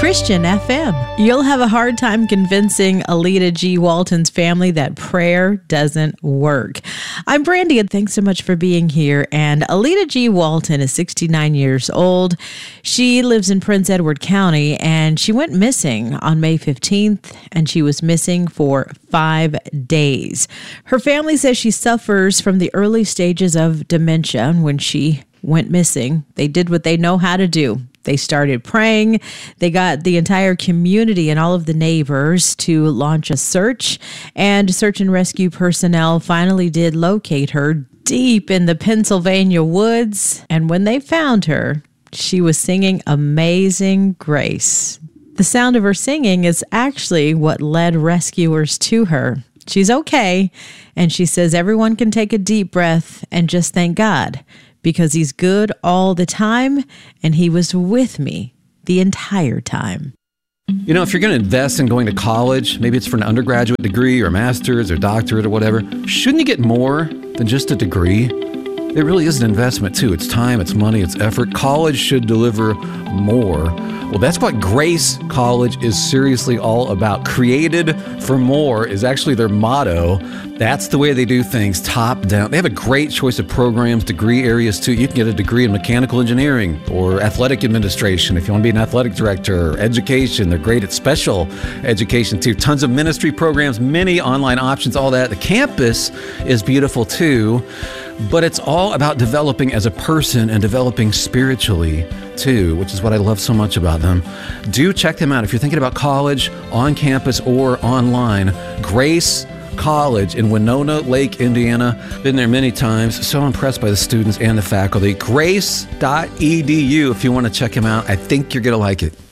Christian FM. You'll have a hard time convincing Alita G. Walton's family that prayer doesn't work. I'm Brandy, and thanks so much for being here. And Alita G. Walton is 69 years old. She lives in Prince Edward County, and she went missing on May 15th, and she was missing for 5 days. Her family says she suffers from the early stages of dementia. When she went missing, they did what they know how to do. They started praying. They got the entire community and all of the neighbors to launch a search, and search and rescue personnel finally did locate her deep in the Pennsylvania woods. And when they found her, she was singing Amazing Grace. The sound of her singing is actually what led rescuers to her. She's okay, and she says everyone can take a deep breath and just thank God, because he's good all the time, and he was with me the entire time. You know, if you're going to invest in going to college, maybe it's for an undergraduate degree or a master's or doctorate or whatever, shouldn't you get more than just a degree? It really is an investment, too. It's time, it's money, it's effort. College should deliver more. Well, that's what Grace College is seriously all about. Created for more is actually their motto. That's the way they do things, top down. They have a great choice of programs, degree areas, too. You can get a degree in mechanical engineering or athletic administration if you want to be an athletic director, or education. They're great at special education, too. Tons of ministry programs, many online options, all that. The campus is beautiful, too. But it's all about developing as a person and developing spiritually, too, which is what I love so much about them. Do check them out if you're thinking about college, on campus, or online. Grace College in Winona Lake, Indiana. Been there many times. So impressed by the students and the faculty. Grace.edu if you want to check them out. I think you're going to like it.